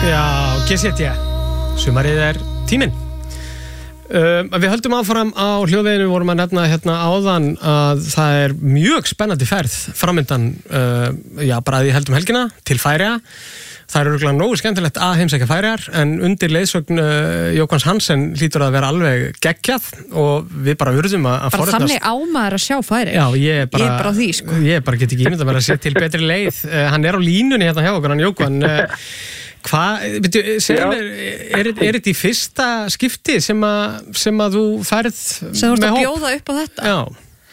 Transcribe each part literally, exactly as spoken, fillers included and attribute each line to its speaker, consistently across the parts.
Speaker 1: Já, G Z T, sumarið er tíminn. Uh, við höldum áfram á hljóðveginu, vorum að nefna hérna áðan að það er mjög spennandi ferð framundan, uh, já, bara að ég heldum helgina til Færeyja. Það er örugglega nógu skemmtilegt að heimsækja Færeyjar, en undir leiðsögn uh, Jókans Hansen hlýtur að vera alveg geggjað og við bara urðum að, að
Speaker 2: bara forðast. Þannig á maður að sjá Færeyjar.
Speaker 1: Já, ég bara,
Speaker 2: ég er bara því, sko.
Speaker 1: Ég bara get ekki ímyndað mér að setja til betri leið. Uh, hann er á línunni hérna hjá okkur, hann Jókan. Uh, Hvað, veitu, segja mér, er, er þetta í fyrsta skipti sem að, sem að þú færð með hóp?
Speaker 2: Sem þú ert að bjóða upp á þetta?
Speaker 1: Já.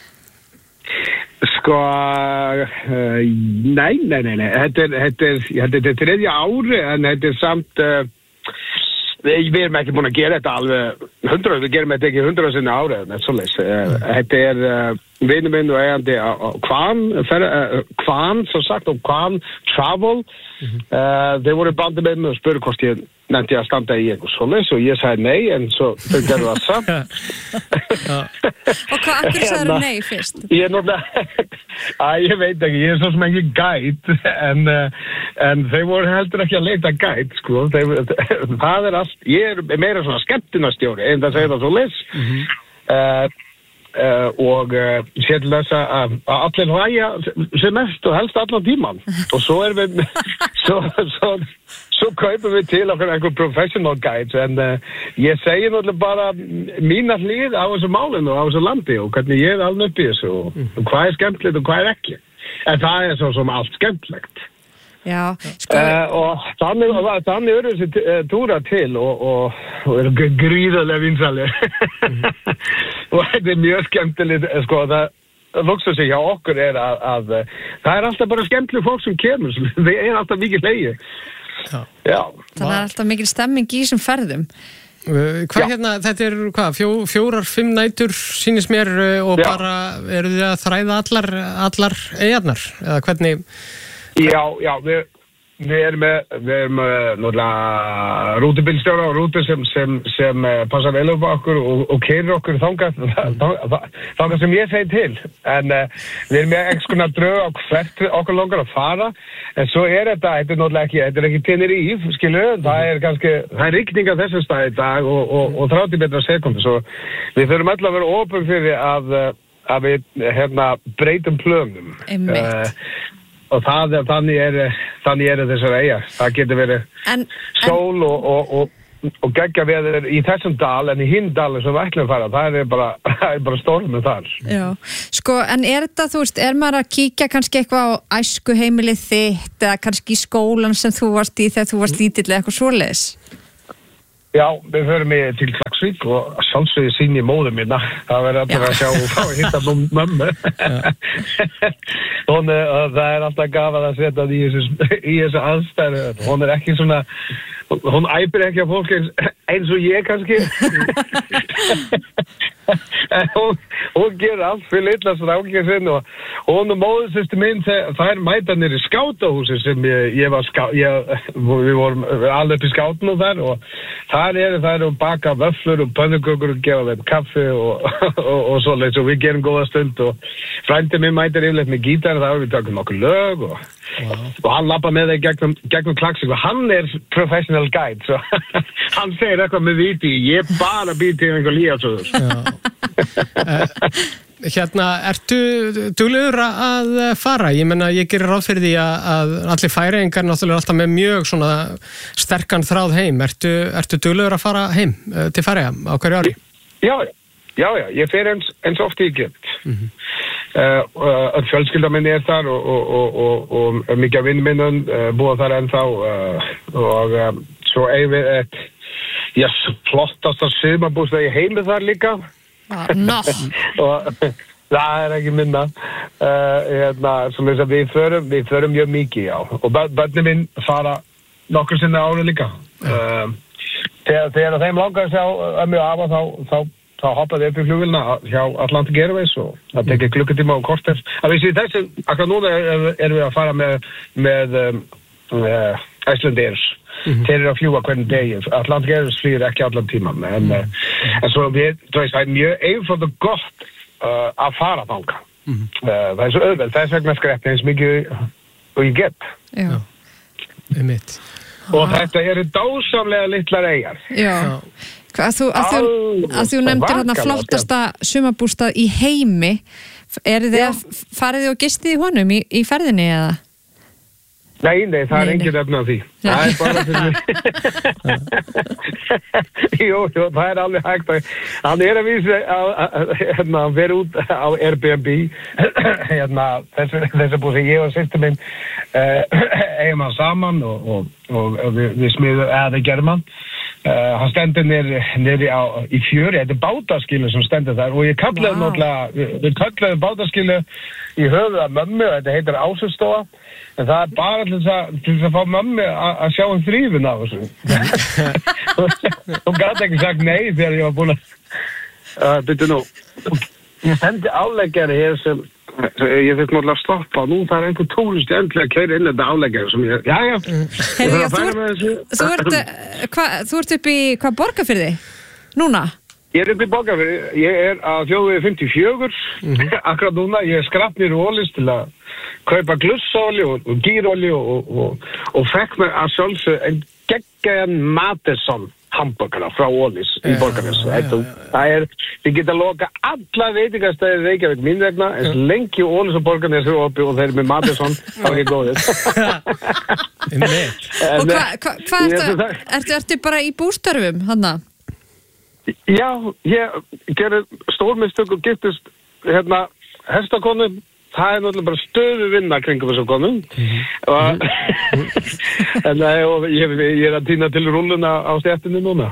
Speaker 3: Sko, uh, nei, nei, nei, nei, þetta er, þetta er, þetta er þriðja ári, en þetta er samt, uh, við, við erum ekki búin að gera þetta alveg hundrað, við gerum þetta ekki hundrað sinni árið, þetta er svolítið. Uh, þetta er uh, vinur minn og eigandi á Kvan, uh, Kvan, svo sagt, og Kvan Travel. Mm-hmm. Uh, þeir voru bandið með mig og spurðu hvort ég nefndi að standa í einhver svoleiðis og ég sagði nei, en svo þau gerðu það samt.
Speaker 2: Og hvað, akkur sagður þú nei fyrst?
Speaker 3: Ég er náttúrulega, að ég veit ekki, ég er svo sem ekki gæt, en, uh, en þeir voru heldur ekki að leita gæt, sko. Þeir, það er allt, ég er meira svona skemmtunarstjóri, en það segir það svoleiðis. Mm-hmm. Uh, Uh, og uh, sér til þess að allir hlæja sem mest og helst allan tíman og svo er við svo, svo, svo kaupum við til okkur einhver professional guides en uh, ég segi náttúrulega bara mína hlið á þessu málinu og á þessu landi og hvernig ég er alveg upp í þessu og, og hvað er skemmtilegt og hvað er ekki en það er svo sem allt skemmtilegt.
Speaker 2: Já, sko...
Speaker 3: Uh, og þannig, þannig eru þessi uh, túra til og, og, og eru gríðarlega vinsalir. Mm-hmm. Og þetta er mjög skemmtilegt, sko, það luksa sig hjá okkur er að, að það er alltaf bara skemmtileg fólk sem kemur, það er alltaf mikið leiði. Já. Já.
Speaker 2: Það er alltaf mikil stemming í þessum ferðum.
Speaker 1: Uh, hvað hérna, þetta er hvað, fjó, fjórar, fimm nætur sýnist mér og Já. Bara eru þið að þræða allar, allar eyjarnar, eða hvernig...
Speaker 3: Já, já, við, við erum með, við erum með náttúrulega rútubílstjóra og rútu sem, sem, sem passar vel upp á okkur og, og keyrir okkur þangað, þangað sem ég segi til. En uh, við erum með einhvers konar drög á hvert okkur langar að fara, en svo er þetta, þetta er náttúrulega ekki, þetta er ekki Tenerife, skilu, það er kannski, það er rigning af þessum stað í dag og, og, og þrjátíu metrar á sekúndu, svo við þurfum alltaf að vera opin fyrir að, að við, hérna, breytum plönum.
Speaker 2: Einmitt.
Speaker 3: Uh, Og það, þannig er, þannig er þessar eyjar. Það getur verið en, sól og, og, og, og geggja veður í þessum dal, en í hinn dalinn sem við ætlum að fara, það er bara, það er bara stormur þar.
Speaker 2: Já, sko, en er þetta, þú veist, er maður að kíkja kannski eitthvað á æskuheimilið þitt, eða kannski í skólan sem þú varst í þegar þú varst lítill eða eitthvað svoleiðis?
Speaker 3: Já, við förum í til Klaksvík og sjálfsögðu síni móður mína. Það verður allir að sjá og fá að hitta mömmu. Hún, það er alltaf gaman að setja í þessu, í þessu aðstæðu. Hún er ekki svona, hún æpir ekki á fólk eins og ég kannski. hún, hún gerir allt fyrir litla strákja sinn og hún og móðursystir minn, það er mæta niður í skátahúsi sem ég, ég var ská, ég, við vorum alveg upp í skátinu þar og þar eru það eru að baka vöfflur og pönnukökur og gefa þeim kaffi og, og, og svoleiðis og við gerum góða stund og frændi minn mætir yfirleitt með gítar þá við tökum nokkur lög og, wow. og hann lappa með þeir gegnum, gegnum Klaksvík og hann er professional guide svo hann segir eitthvað með viti ég bara býr til einhver líðarsöður.
Speaker 1: uh, Hérna, ertu duglegur að fara? Ég menna, ég gerir ráð fyrir því að, að allir Færeyingar náttúrulega alltaf með mjög svona sterkan þráð heim. Ertu, ertu duglegur að fara heim uh, til Færeyja á hverju ári?
Speaker 3: Já, já, já, ég fer eins, eins oft í get. Mm-hmm. Uh, uh, fjölskylda minni er þar og, og, og, og, og mikið af vinnum minnum uh, búa þar ennþá uh, og um, svo eigum við eitt já, flottasta sumarbústað í heimi þar líka.
Speaker 2: Ah, no.
Speaker 3: og það er ekki minna uh, hérna, sem þess að við förum við förum mjög mikið, já og börnin minn fara nokkur sinni ári líka uh, þegar, þegar þeim langar að sjá ömmu og afa þá, þá, þá hoppaði upp í flugvélina hjá Atlantic Airways og það tekið klukkutíma og korter að við séum þessi, akkur núna erum er við að fara með, með um, uh, Iceland Airs Mm-hmm. Þeir eru að fljúa hvernig degi Atlantic Airways flýr ekki allan tíman en, mm-hmm. en svo við, það er mjög einfalt og gott uh, að fara þanga mm-hmm. uh, það er svo auðvelt, það er svegna skreppni eins mikið og ég get
Speaker 1: Já, einmitt
Speaker 3: og þetta eru dásamlega litlar eyjar.
Speaker 2: Já. Að þú, að þú, að þú nefndir hérna flottasta sumarbústað í heimi, er þið að farið þið og gistið í honum í, í ferðinni eða?
Speaker 3: Nei, nei, það er engin efna á því. Það er bara fyrir Jú, jú, það er alveg hægt að hann er að vísa að hérna, hann fer út á Airbnb hérna, þessi búið sem ég og systir minn uh, eigum hann saman og, og, og, og við, við smiðum eða gerum hann Uh, hann stendur nýri, nýri á, í fjöri, þetta er bátaskilu sem stendur þar og ég kallaði wow. náttúrulega, við, við kallaði bátaskilu í höfuð að mömmu, þetta heitir Ásustofa, en það er bara til þess að, til þess að fá mömmu að sjá um þrýfin á þessu. Hún gæti ekki sagt nei þegar ég var búin að, uh, byrju nú, ég sendi áleggjari hér sem, ég þurft náttúrulega að stoppa og nú það er einhver túrist endlega að keyra inn þetta áleggjari sem ég, já, já.
Speaker 2: Heyrðu, já, þú, ert, þú, ert, hva, þú ert upp í hvað Borgarfirði? Núna?
Speaker 3: Ég er upp í Borgarfirði, ég er að þjóðvegi fimmtíu og fjögur, mm-hmm. akkurat núna, ég er skrapp mér Ólís til að kaupa glussóli og, og gírolí og, og, og, og fekk mér að sjálfsög en geggjaðan Madison hamburgara frá Ólís í Borgarfirði. Það er, þið geta loka alla veitingastæðir Reykjavík mín vegna, en lengi Ólís og Borgarfirði eru oppi og þeir eru með Madison, þá er ég góðið.
Speaker 2: Og hvað hva, hva ertu, ertu, ertu bara í bústörfum, hanna?
Speaker 3: Já, ég gerir stórmistök og giftist hérna hestakonu. Það er náttúrulega bara stöðu vinna kringum þessu konum mm-hmm. og, en, og ég, ég er að týna til rúlluna á stjættinu núna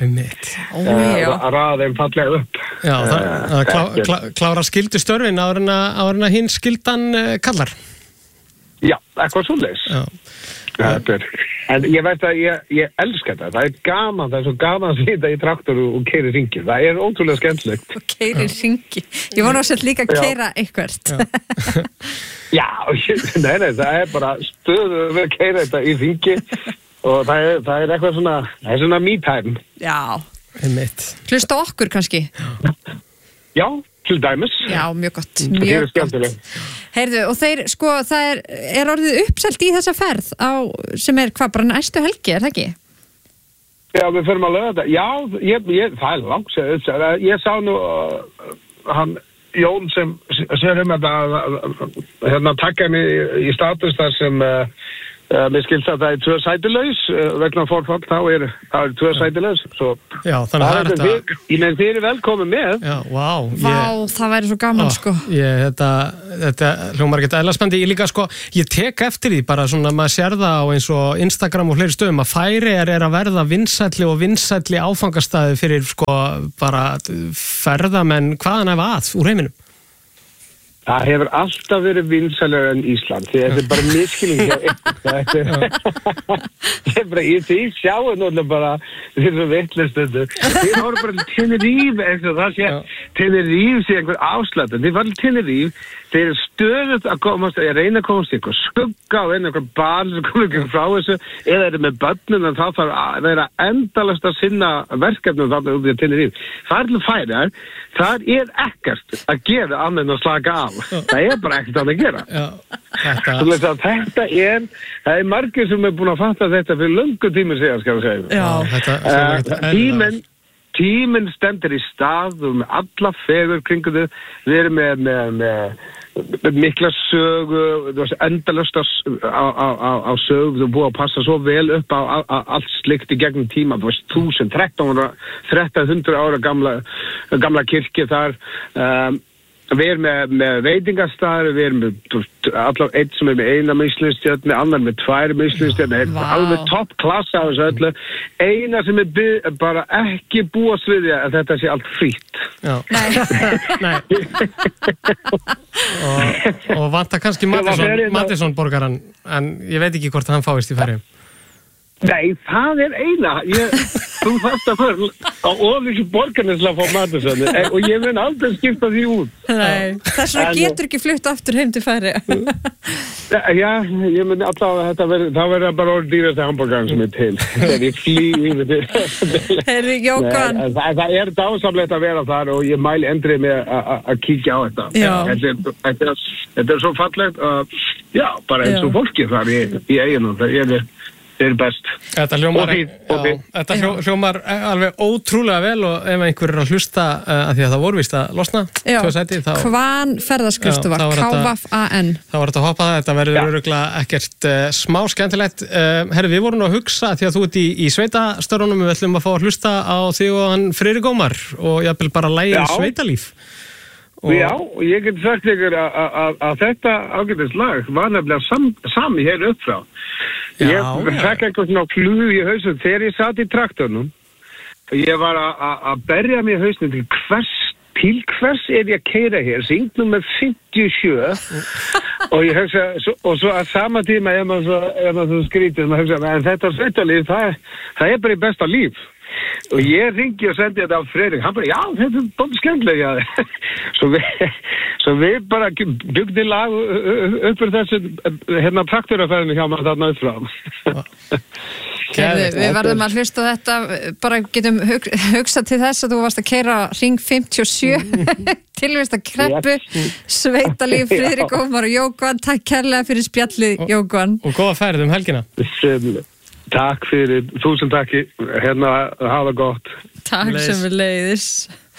Speaker 3: að raða þeim fallega upp.
Speaker 1: Já, það, það klá, klá, klára skildu störfin áður en að hinn skildan kallar.
Speaker 3: Já, eitthvað svoleiðis. Já. Er, en ég veit að ég, ég elska þetta, það er gaman, það er svo gaman að sýta í traktor og, og keiri hringi, það er ótrúlega skemmtilegt.
Speaker 2: Og keiri hringi, ég vona að líka að keira eitthvað.
Speaker 3: Já, nei, nei, það er bara stöðu við að keira þetta í hringi og það er, það er eitthvað svona, það er svona me time.
Speaker 2: Já, hlusta okkur kannski.
Speaker 3: Já, til dæmis.
Speaker 2: Já, mjög gott, mjög gott. Heyrðu, og þeir, sko, það er, er orðið uppselt í þessa ferð á, sem er hvað, bara næstu helgi, er það ekki?
Speaker 3: Já, við förum að löga þetta. Já, ég, ég, það er langt, ég, ég sá nú uh, hann, Jón sem sér um þetta, hérna takka mig í status þar sem uh, Uh, mér skilst að það er tvö sætilaus uh, vegna forfall, þá er það er tvö sætilaus svo
Speaker 1: já, þannig að það er þetta
Speaker 3: ég meðan þið eru velkomin með
Speaker 1: já, wow,
Speaker 2: Vá, ég, það væri svo gaman ó, sko
Speaker 1: ég, þetta, þetta hljómar ekkert eðla spennandi ég líka sko, ég tek eftir því bara svona maður sér það á eins og Instagram og fleiri stöðum að Færeyjar er að verða vinsælli og vinsælli áfangastæði fyrir sko bara ferðamenn hvaðan ef að úr heiminum.
Speaker 3: Það hefur alltaf verið vinsælara en Ísland því þetta er bara miskilning hjá ykkur þetta er bara ég því sjáu náttúrulega bara þið er svo vitlaust þetta þið voru bara Tenerife það sé Tenerife sé einhver afslætt þið var Tenerife þeir eru stöðugt að komast að reyna að komast ykkur skugga og einhver barn sem komur ykkur frá þessu eða eru með börnum en þá þarf að vera endalast að sinna verkefnum þarna út í Tenerife það er til Færeyjar það er ekkert að gera annað en að slaka af það er bara ekkert að gera
Speaker 1: já, þetta...
Speaker 3: þetta er það er margir sem er búin að fatta þetta fyrir löngu tími síðan skal ég segja
Speaker 1: já, þetta,
Speaker 3: uh, tíminn tíminn stendur í stað og með alla fegur kringum þau við erum með, með, með, með mikla sögu endalaust á, á, á, á sögu þú búið að passa svo vel upp á, á, á allt slikt í gegnum tíma þú veist þúsund, þrettán hundruð ára gamla, gamla kirkju þar um, við erum með, með veitingastæður, við erum með allavega einn sem er með eina mislinstjörnu, annar með tvær mislinstjörnu, wow. alveg topp klassa á þessu öllu. Eina sem er byr, bara ekki búast við því að þetta sé allt frýtt.
Speaker 1: Já. Nei. og, og vantar kannski Madison borgaran, en ég veit ekki hvort hann fáist í Færeyjum.
Speaker 3: Nei, það er eina. Ég, þú þarft að fyrir á Ólísu borgarnes að fá Madison og ég mun aldrei skipta því út.
Speaker 2: Nei, þess vegna getur ekki flutt aftur heim til Færeyja.
Speaker 3: Já, ég mun alltaf að þetta verður, þá verður það bara orðið dýrasti hamburgarinn sem er til. Þegar ég flýg yfir til.
Speaker 2: Herri, Jókan.
Speaker 3: Það, það er dásamlegt að vera þar og ég mæli endrið með að kíkja á þetta.
Speaker 2: Já.
Speaker 3: Þetta, þetta, þetta er svo fallegt að, já, bara eins og fólki þar í, í eiginum. Það er þeir eru best.
Speaker 1: Þetta hljómar,
Speaker 3: Og þið, og
Speaker 1: já,
Speaker 3: þið.
Speaker 1: þetta hljó, hljómar alveg ótrúlega vel og ef einhver er að hlusta uh, að því að það voru víst að losna
Speaker 2: Já,
Speaker 1: tvö sæti, þá,
Speaker 2: Kvan ferðaskrifstofa,
Speaker 1: Já, þá var
Speaker 2: K
Speaker 1: þetta-
Speaker 2: V F A N.
Speaker 1: þá var þetta að hoppa það, þetta verður
Speaker 3: Já.
Speaker 1: örugglega ekkert uh, smá skemmtilegt. Uh, herri, við vorum nú að hugsa því að þú ert í, í sveitastörunum, við ætlum að fá að hlusta á þig og hann Friðrik Ómar og jafnvel bara lægin
Speaker 3: Já.
Speaker 1: Sveitalíf. Og,
Speaker 3: Já, og ég get sagt ykkur að- að að- að þetta ágætis lag var nefnilega sam, sami hér upp frá.
Speaker 1: Já,
Speaker 3: Ég
Speaker 1: já.
Speaker 3: fekk eitthvað svona flug í hausnum þegar ég satt í traktornum. Ég var að- að að berja mér í hausnum til hvers, til hvers er ég að keyra hér? Syngnum með fimmtíu og sjö og ég hugsa, svo- og svo að sama tíma er maður svo, er maður svo skrítið, maður hugsa, en þetta sveitalíf, það, það er bara í besta líf. Og ég ringi og sendi þetta á Friðrik, hann bara, já, þetta er bara skemmtilega, já. Svo við, svo við bara byggði lag upp fyrir þessu, hérna, traktorafæðinu hjá maður þarna upp frá.
Speaker 2: Heyrðu, við verðum að hlusta á þetta, bara getum hug, hugsað til þess að þú varst að keyra Hring fimmtíu og sjö tilvist að kreppu, Sveitalíf, Friðrik Ómar og Jókvan. Takk kærlega fyrir spjallið, Jókvan.
Speaker 1: og góða færið um helgina.
Speaker 3: Sem, takk fyrir, þúsund takk, hérna, hafa gott.
Speaker 2: Takk sem við leiðis.